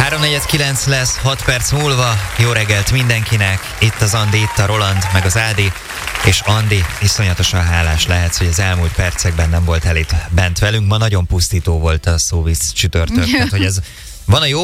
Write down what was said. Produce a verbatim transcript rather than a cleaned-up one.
három negyvenkilenc lesz, hat perc múlva. Jó reggelt mindenkinek. Itt az Andi, itt a Roland, meg az Ádi. És Andi, iszonyatosan hálás lehetsz, hogy az elmúlt percekben nem volt el itt bent velünk. Ma nagyon pusztító volt a szóvíz csütörtök. Tehát, hogy ez van a jó